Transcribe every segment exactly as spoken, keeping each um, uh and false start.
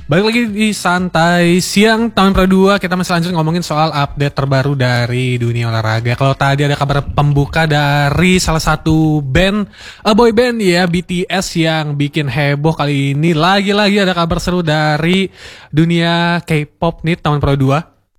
Balik lagi di Santai Siang tahun dua, kita masih lanjut ngomongin soal update terbaru dari dunia olahraga. Kalau tadi ada kabar pembuka dari salah satu band, uh, boy band ya, B T S yang bikin heboh, kali ini lagi-lagi ada kabar seru dari dunia K-pop nih tahun dua.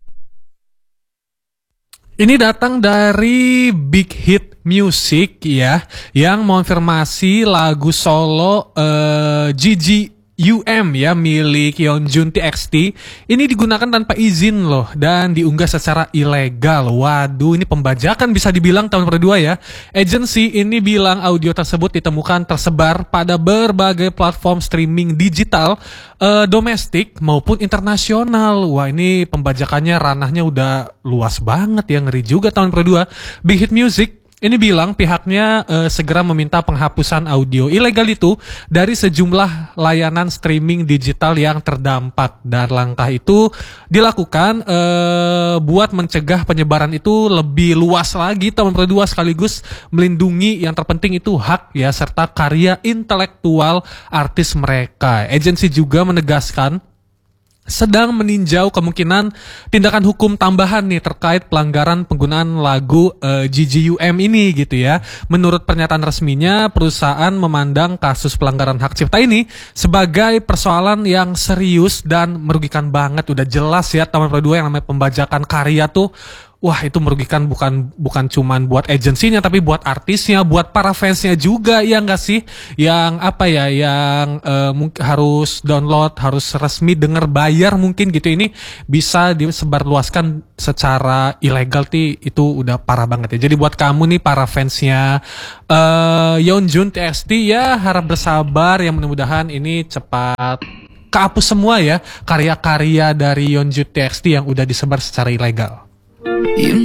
Ini datang dari Big Hit Music ya, yang mengonfirmasi lagu solo uh, G G U M ya milik Yeonjun T X T ini digunakan tanpa izin loh dan diunggah secara ilegal. Waduh, ini pembajakan bisa dibilang tahun kedua ya. Agency ini bilang audio tersebut ditemukan tersebar pada berbagai platform streaming digital eh, domestik maupun internasional. Wah, ini pembajakannya ranahnya udah luas banget ya, ngeri juga tahun kedua. Big Hit Music ini bilang pihaknya uh, segera meminta penghapusan audio ilegal itu dari sejumlah layanan streaming digital yang terdampak, dan langkah itu dilakukan uh, buat mencegah penyebaran itu lebih luas lagi tahun kedua, sekaligus melindungi yang terpenting itu hak ya serta karya intelektual artis mereka. Agensi juga menegaskan sedang meninjau kemungkinan tindakan hukum tambahan nih terkait pelanggaran penggunaan lagu uh, G G U M ini gitu ya. Menurut pernyataan resminya, perusahaan memandang kasus pelanggaran hak cipta ini sebagai persoalan yang serius dan merugikan banget. Udah jelas ya tahun kedua yang namanya pembajakan karya tuh, wah itu merugikan bukan bukan cuman buat agensinya tapi buat artisnya, buat para fansnya juga ya nggak sih? Yang apa ya, yang uh, mungkin harus download, harus resmi denger bayar mungkin gitu, ini bisa disebarluaskan secara ilegal ti, itu udah parah banget ya. Jadi buat kamu nih para fansnya uh, Yeonjun T X T ya, harap bersabar ya, mudah-mudahan ini cepat kehapus semua ya karya-karya dari Yeonjun T X T yang udah disebar secara ilegal. You